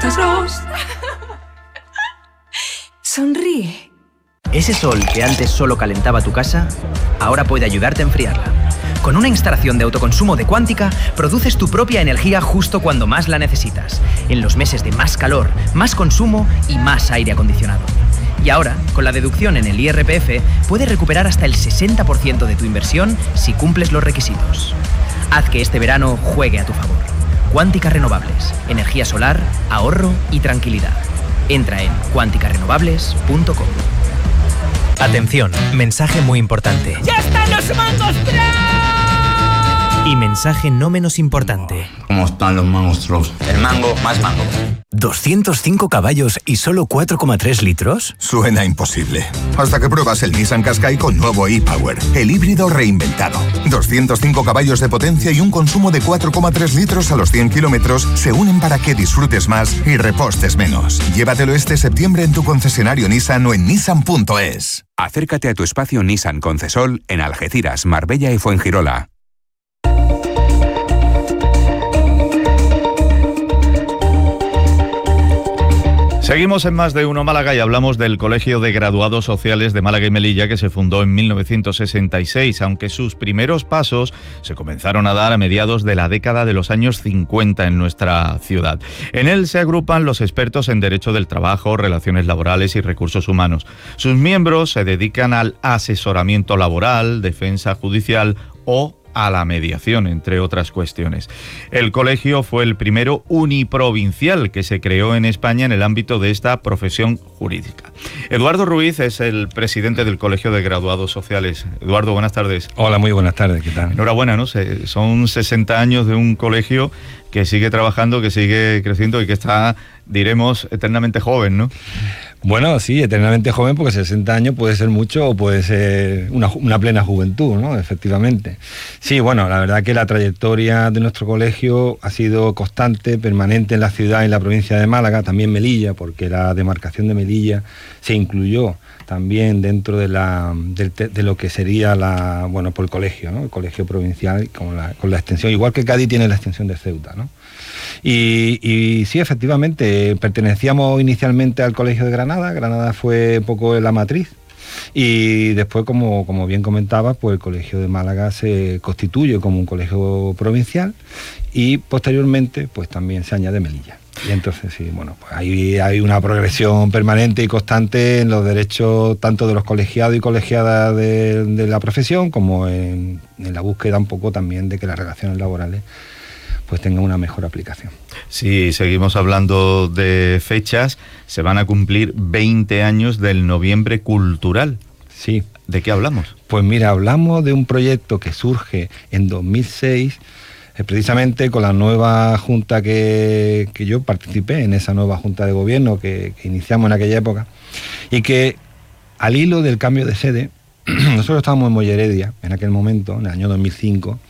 nosotros. Sonríe. Ese sol que antes solo calentaba tu casa, ahora puede ayudarte a enfriarla. Con una instalación de autoconsumo de Quántica, produces tu propia energía justo cuando más la necesitas, en los meses de más calor, más consumo y más aire acondicionado. Y ahora, con la deducción en el IRPF, puedes recuperar hasta el 60% de tu inversión si cumples los requisitos. Haz que este verano juegue a tu favor. Quántica Renovables. Energía solar, ahorro y tranquilidad. Entra en quanticarenovables.com. Atención, mensaje muy importante. ¡Ya están los mangos Trout! Y mensaje no menos importante. ¿Cómo están los mangos Trout? El mango más mango. ¿205 caballos y solo 4,3 litros? Suena imposible. Hasta que pruebas el Nissan Qashqai con nuevo e-Power, el híbrido reinventado. 205 caballos de potencia y un consumo de 4,3 litros a los 100 kilómetros se unen para que disfrutes más y repostes menos. Llévatelo este septiembre en tu concesionario Nissan o en nissan.es. Acércate a tu espacio Nissan Concesol en Algeciras, Marbella y Fuengirola. Seguimos en Más de Uno Málaga y hablamos del Colegio de Graduados Sociales de Málaga y Melilla, que se fundó en 1966, aunque sus primeros pasos se comenzaron a dar a mediados de la década de los años 50 en nuestra ciudad. En él se agrupan los expertos en Derecho del Trabajo, Relaciones Laborales y Recursos Humanos. Sus miembros se dedican al asesoramiento laboral, defensa judicial o a la mediación, entre otras cuestiones. El colegio fue el primero uniprovincial que se creó en España en el ámbito de esta profesión jurídica. Eduardo Ruiz es el presidente del Colegio de Graduados Sociales. Eduardo, buenas tardes. Hola, muy buenas tardes, ¿qué tal? Enhorabuena, ¿no? Son 60 años de un colegio que sigue trabajando, que sigue creciendo y que está, diremos, eternamente joven, ¿no? Bueno, sí, eternamente joven, porque 60 años puede ser mucho o puede ser una plena juventud, ¿no? Efectivamente. Sí, bueno, la verdad que la trayectoria de nuestro colegio ha sido constante, permanente en la ciudad y en la provincia de Málaga, también Melilla, porque la demarcación de Melilla se incluyó también dentro de lo que sería por el colegio, ¿no? El colegio provincial con la extensión, igual que Cádiz tiene la extensión de Ceuta, ¿no? Y sí, efectivamente, pertenecíamos inicialmente al Colegio de Granada. Granada fue un poco la matriz. Y después, como bien comentaba, pues el Colegio de Málaga se constituye como un colegio provincial y posteriormente pues también se añade Melilla. Y entonces sí, bueno, pues ahí hay una progresión permanente y constante en los derechos tanto de los colegiados y colegiadas de la profesión, como en la búsqueda un poco también de que las relaciones laborales pues tenga una mejor aplicación. Sí, seguimos hablando de fechas. Se van a cumplir 20 años del Noviembre Cultural. Sí. ¿De qué hablamos? Pues mira, hablamos de un proyecto que surge en 2006, precisamente con la nueva junta que yo participé en esa nueva junta de gobierno que iniciamos en aquella época, y que al hilo del cambio de sede, nosotros estábamos en Molleredia en aquel momento, en el año 2005,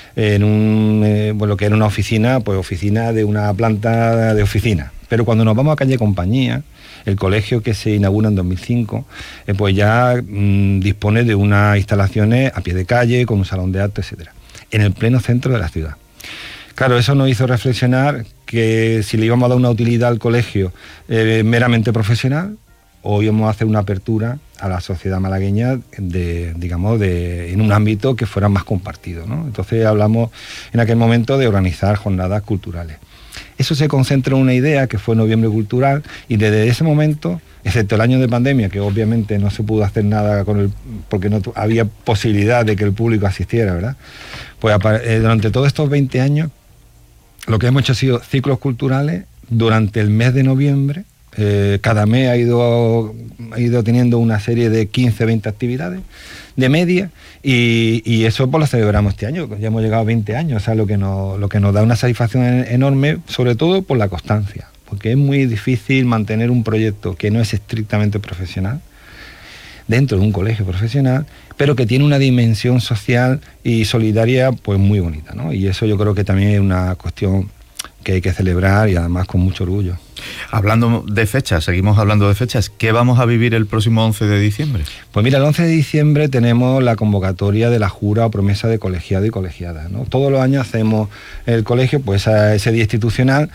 en lo que era una oficina, pues oficina de una planta de oficina. Pero cuando nos vamos a calle Compañía, el colegio que se inaugura en 2005, pues ya dispone de unas instalaciones a pie de calle, con un salón de actos, etcétera, en el pleno centro de la ciudad. Claro, eso nos hizo reflexionar que si le íbamos a dar una utilidad al colegio meramente profesional, o íbamos a hacer una apertura a la sociedad malagueña en un ámbito que fuera más compartido, ¿no? Entonces hablamos en aquel momento de organizar jornadas culturales. Eso se concentra en una idea que fue Noviembre Cultural, y desde ese momento, excepto el año de pandemia, que obviamente no se pudo hacer nada porque no había posibilidad de que el público asistiera, ¿verdad? Pues durante todos estos 20 años, lo que hemos hecho ha sido ciclos culturales durante el mes de noviembre. Cada mes ha ido teniendo una serie de 15, 20 actividades de media, y eso pues lo celebramos este año. Ya hemos llegado a 20 años, o sea, lo que nos da una satisfacción enorme, sobre todo por la constancia, porque es muy difícil mantener un proyecto que no es estrictamente profesional dentro de un colegio profesional, pero que tiene una dimensión social y solidaria pues muy bonita, ¿no? Y eso yo creo que también es una cuestión que hay que celebrar, y además con mucho orgullo. Hablando de fechas, seguimos hablando de fechas. ¿Qué vamos a vivir el próximo 11 de diciembre? Pues mira, el 11 de diciembre tenemos la convocatoria de la jura o promesa de colegiado y colegiada, ¿no? Todos los años hacemos el colegio, pues ese día institucional,